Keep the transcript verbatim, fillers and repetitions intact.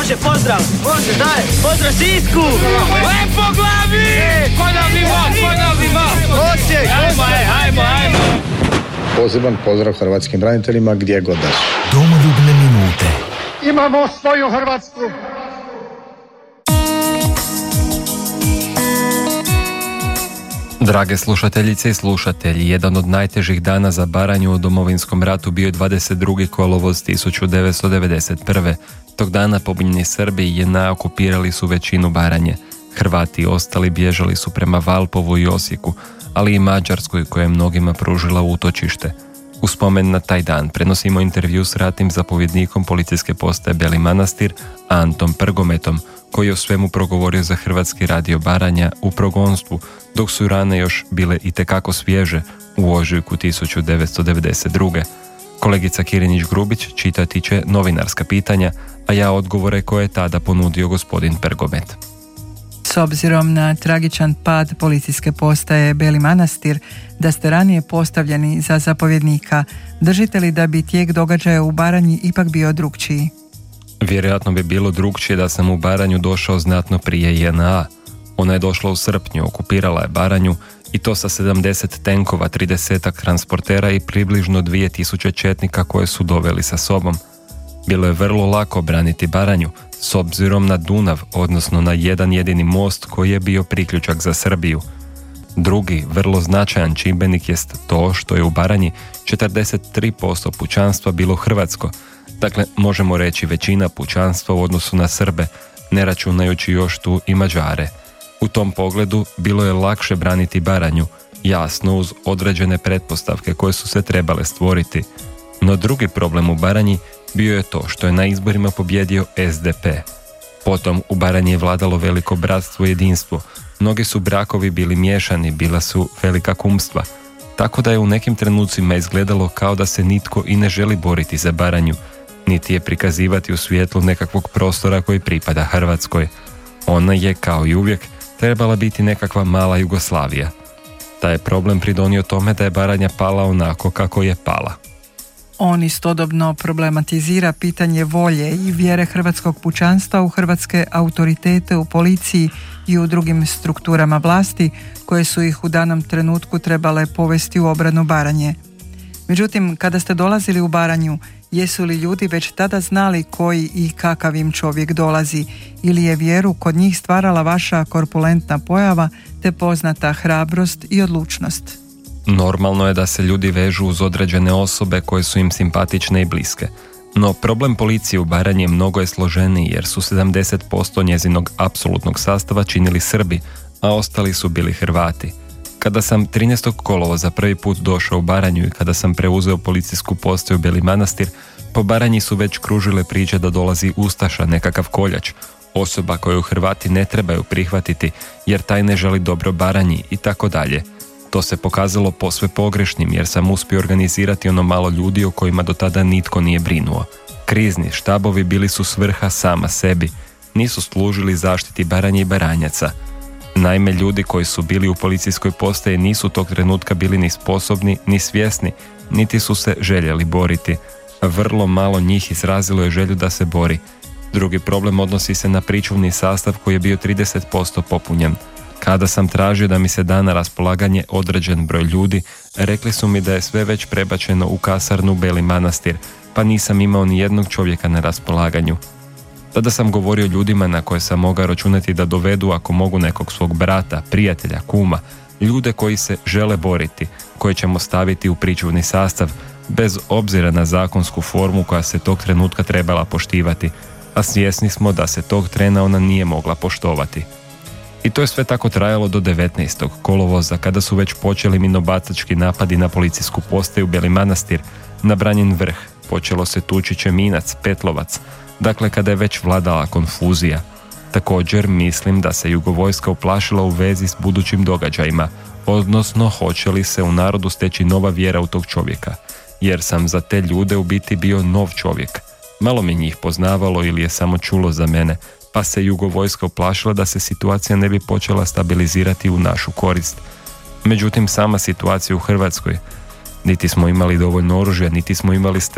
Može, pozdrav! Može, daj! Pozdrav Sisku! Lepo glavi! Konavni most, konavni most! Osijek! Ajmo, ajmo, ajmo! Poseban pozdrav hrvatskim braniteljima gdje god da su. Domoljubne minute. Imamo svoju Hrvatsku! Drage slušateljice i slušatelji, jedan od najtežih dana za Baranju u Domovinskom ratu bio je dvadeset drugi kolovoz tisuću devetsto devedeset prve. Tog dana pobunjeni Srbi i J N A okupirali su većinu Baranje. Hrvati i ostali bježali su prema Valpovu i Osijeku, ali i Mađarskoj koja je mnogima pružila utočište. U spomen na taj dan prenosimo intervju s ratnim zapovjednikom policijske postaje Beli Manastir, Antom Prgometom, koji je o svemu progovorio za Hrvatski radio Baranja u progonstvu, dok su rane još bile itekako svježe u ožujku tisuću devetsto devedeset druge. Kolegica Kirinić-Grubić čitati će novinarska pitanja, a ja odgovore koje je tada ponudio gospodin Pergomet. S obzirom na tragičan pad policijske postaje Beli Manastir, da ste ranije postavljeni za zapovjednika, držite li da bi tijek događaja u Baranji ipak bio drukčiji? Vjerojatno bi bilo drukčije da sam u Baranju došao znatno prije J N A. Ona je došla u srpnju, okupirala je Baranju i to sa sedamdeset tenkova, trideset transportera i približno dvije tisuće četnika koje su doveli sa sobom. Bilo je vrlo lako braniti Baranju, s obzirom na Dunav, odnosno na jedan jedini most koji je bio priključak za Srbiju. Drugi, vrlo značajan čimbenik jest to što je u Baranji četrdeset tri posto pučanstva bilo hrvatsko, dakle možemo reći većina pučanstva u odnosu na Srbe, ne računajući još tu i Mađare. U tom pogledu bilo je lakše braniti Baranju, jasno uz određene pretpostavke koje su se trebale stvoriti. No drugi problem u Baranji bio je to što je na izborima pobjedio S D P. Potom u Baranji je vladalo veliko bratstvo i jedinstvo. Mnogi su brakovi bili miješani, bila su velika kumstva. Tako da je u nekim trenucima izgledalo kao da se nitko i ne želi boriti za Baranju, niti je prikazivati u svjetlu nekakvog prostora koji pripada Hrvatskoj. Ona je, kao i uvijek, trebala biti nekakva mala Jugoslavija. Taj je problem pridonio tome da je Baranja pala onako kako je pala. On istodobno problematizira pitanje volje i vjere hrvatskog pučanstva u hrvatske autoritete u policiji i u drugim strukturama vlasti koje su ih u danom trenutku trebale povesti u obranu Baranje. Međutim, kada ste dolazili u Baranju, jesu li ljudi već tada znali koji i kakav im čovjek dolazi, ili je vjeru kod njih stvarala vaša korpulentna pojava te poznata hrabrost i odlučnost? Normalno je da se ljudi vežu uz određene osobe koje su im simpatične i bliske. No problem policije u Baranji mnogo je složeniji jer su sedamdeset posto njezinog apsolutnog sastava činili Srbi, a ostali su bili Hrvati. Kada sam trinaestog kolovoza prvi put došao u Baranju i kada sam preuzeo policijsku postaju Beli Manastir, po Baranji su već kružile priče da dolazi ustaša, nekakav koljač, osoba koju Hrvati ne trebaju prihvatiti jer taj ne želi dobro Baranji i tako dalje. To se pokazalo posve pogrešnim jer sam uspio organizirati ono malo ljudi o kojima do tada nitko nije brinuo. Krizni štabovi bili su svrha sama sebi, nisu služili zaštiti Baranje i Baranjaca. Naime, ljudi koji su bili u policijskoj postaji nisu tog trenutka bili ni sposobni, ni svjesni, niti su se željeli boriti. Vrlo malo njih izrazilo je želju da se bori. Drugi problem odnosi se na pričuvni sastav koji je bio trideset posto popunjen. Kada sam tražio da mi se da na raspolaganje određen broj ljudi, rekli su mi da je sve već prebačeno u kasarnu Beli Manastir, pa nisam imao ni jednog čovjeka na raspolaganju. Tada sam govorio ljudima na koje sam mogao računati da dovedu ako mogu nekog svog brata, prijatelja, kuma, ljude koji se žele boriti, koje ćemo staviti u pričuvni sastav, bez obzira na zakonsku formu koja se tog trenutka trebala poštivati, a svjesni smo da se tog trena ona nije mogla poštovati. I to je sve tako trajalo do devetnaestog kolovoza, kada su već počeli minobacački napadi na policijsku postaju Beli Manastir, na Branjin vrh, počelo se tući Čeminac, Petlovac, dakle kada je već vladala konfuzija. Također mislim da se Jugovojska uplašila u vezi s budućim događajima, odnosno hoće li se u narodu steći nova vjera u tog čovjeka, jer sam za te ljude u biti bio nov čovjek. Malo mi njih poznavalo ili je samo čulo za mene, pa se Jugovojska uplašila da se situacija ne bi počela stabilizirati u našu korist. Međutim, sama situacija u Hrvatskoj, niti smo imali dovoljno oružja, niti smo imali